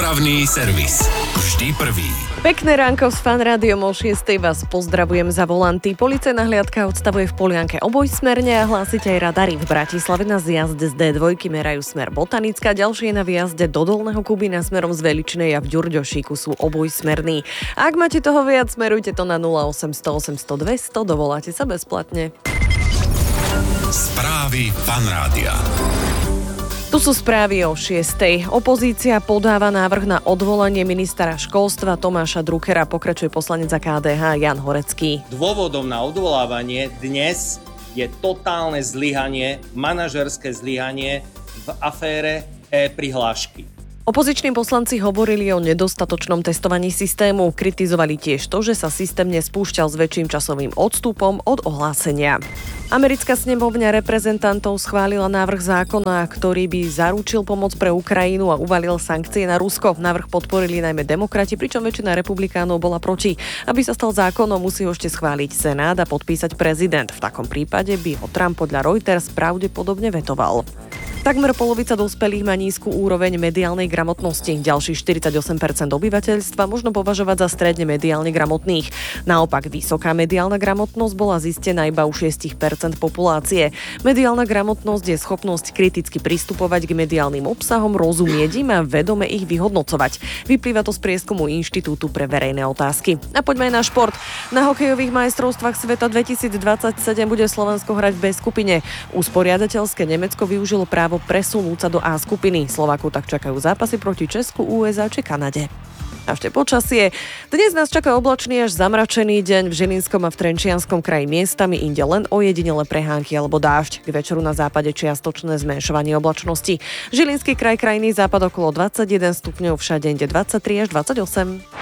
Dopravný servis. Vždy prvý. Pekné ránko s Fan Rádiom o 6. vás pozdravujem za volanty. Policajná hliadka odstavuje v Polianke obojsmerne a hlásite aj radary. V Bratislave na zjazde z D2 merajú smer Botanická, ďalšie na výjazde do Dolného Kubína smerom z Veličnej a v Ďurďošíku sú obojsmerní. Ak máte toho viac, smerujte to na 0800 800 200, dovoláte sa bezplatne. Správy Fan Rádia. Tu sú správy o 6. Opozícia podáva návrh na odvolanie ministra školstva Tomáša Druckera, pokračuje poslanec za KDH Jan Horecký. Dôvodom na odvolávanie dnes je totálne zlyhanie, manažerské zlyhanie v afére e-prihlášky. Opoziční poslanci hovorili o nedostatočnom testovaní systému, kritizovali tiež to, že sa systém nespúšťal s väčším časovým odstupom od ohlásenia. Americká snemovňa reprezentantov schválila návrh zákona, ktorý by zaručil pomoc pre Ukrajinu a uvalil sankcie na Rusko. Návrh podporili najmä demokrati, pričom väčšina republikánov bola proti. Aby sa stal zákonom, musí ho ešte schváliť Senát a podpísať prezident. V takom prípade by ho Trump podľa Reuters pravdepodobne vetoval. Takmer polovica dospelých má nízku úroveň mediálnej gramotnosti. Ďalších 48% obyvateľstva možno považovať za stredne mediálne gramotných. Naopak vysoká mediálna gramotnosť bola zistená iba u 6% populácie. Mediálna gramotnosť je schopnosť kriticky pristupovať k mediálnym obsahom, rozumieť im a vedome ich vyhodnocovať. Vyplýva to z prieskumu Inštitútu pre verejné otázky. A poďme aj na šport. Na hokejových majstrovstvách sveta 2027 bude Slovensko hrať v B skupine. Usporiadateľské Nemecko využilo právo presunúť sa do A skupiny. Slovákov tak čakajú zápasy proti Česku, USA či Kanade. A ešte počasie. Dnes nás čaká oblačný až zamračený deň v Žilinskom a v Trenčianskom kraji miestami, inde len ojedinele prehánky alebo dážď. K večeru na západe čiastočné zmenšovanie oblačnosti. Žilinský kraj krajný západ okolo 21 stupňov, všade inde 23 až 28.